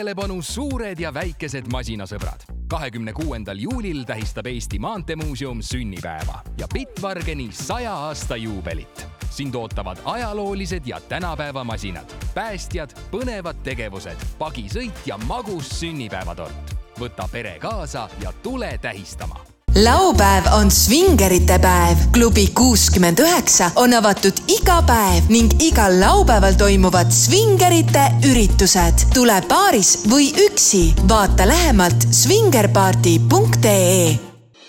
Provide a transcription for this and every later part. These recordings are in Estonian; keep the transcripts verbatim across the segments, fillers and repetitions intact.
tähelepanu suured ja väikesed masinasõbrad. kahekümne kuuendal juulil tähistab Eesti Maanteemuuseum sünnipäeva ja Bitvargeni saja aasta juubelit. Sind ootavad ajaloolised ja tänapäeva masinad, päästjad, põnevad tegevused, pagisõit ja magus sünnipäevatort. Võta pere kaasa ja tule tähistama. Laupäev on svingerite päev. Klubi kuuskümmend üheksa on avatud iga päev ning igal laupäeval toimuvad svingerite üritused. Tule paaris või üksi. Vaata lähemalt svingerparty punkt ee.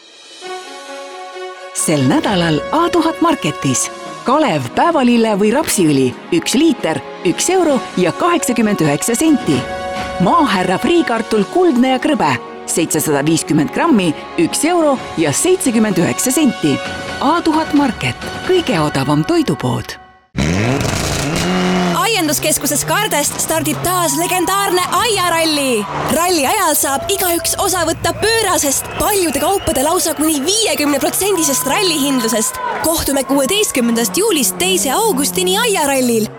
Sel nädalal A tuhat Marketis. Kalev, päevalille või rapsiõli, üks liiter, üks euro ja kaheksakümmend üheksa senti. Maaherra friikartul kuldne ja krõbe, seitsesada viiskümmend grammi, üks euro ja seitsekümmend üheksa senti. A tuhat Market, kõige odavam toidupood. Aienduskeskuses Kardest stardib taas legendaarne aiaralli. Ralli ajal saab igaüks osa võtta pöörasest, paljude kaupade lausa kuni viiekümne protsendisest rallihindlusest. Kohtume kuueteistkümnendast juulist teise augustini aiarallil.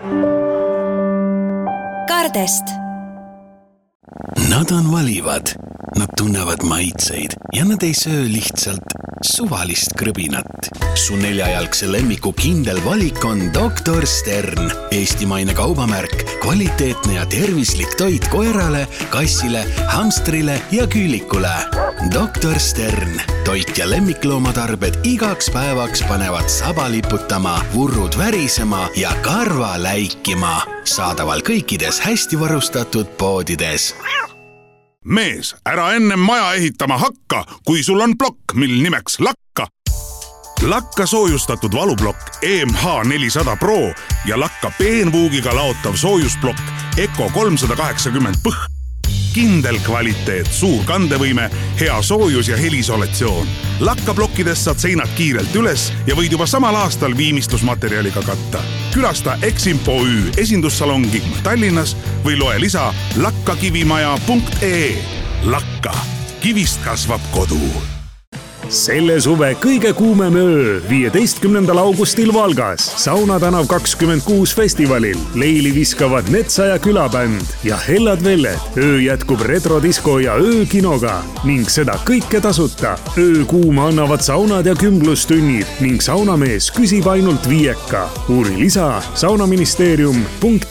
Kardest. Nad on valivad, nad tunnevad maitseid ja nad ei söö lihtsalt suvalist krõbinat. Su neljajalgse lemmiku kindel valik on doktor Stern. Eestimaine kaubamärk, kvaliteetne ja tervislik toit koerale, kassile, hamstrile ja küülikule. doktor Stern. Toit ja lemmikloomatarbed igaks päevaks panevad saba liputama, vurrud värisema ja karva läikima. Saadaval kõikides hästi varustatud poodides. Mees, ära ennem maja ehitama hakka, kui sul on plokk, mil nimeks Lakka. Lakka soojustatud valuplokk E M H nelisada Pro ja Lakka peenvuugiga laotav soojusplokk Eco kolmsada kaheksakümmend põh. Kindel kvaliteet, suur kandevõime, hea soojus ja helisolatsioon. Lakka plokkidest saad seinad kiirelt üles ja võid juba samal aastal viimistlusmaterjaliga katta. Külasta Eximpo Ü esindussalongi Tallinnas või loe lisa lakkakivimaja punkt ee. Lakka. Kivist kasvab kodu. Selle suve kõige kuumem öö viieteistkümnendal augustil Valgas Sauna tänav kakskümmend kuus festivalil leili viskavad Metsa ja külabänd ja Hellad Velled. Öö jätkub retrodisko ja öökinoga ning seda kõike tasuta. Öö kuuma annavad saunad ja kümblustunnid ning saunamees küsib ainult viieka. Uuri lisa saunaministeerium punkt